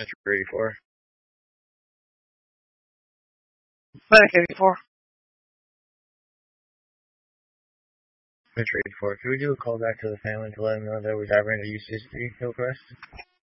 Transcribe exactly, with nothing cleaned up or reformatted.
Mister eighty-four. Medic eighty-four. Mister eighty-four, can we do a call back to the family to let them know that we're diving into U C S B Hillcrest?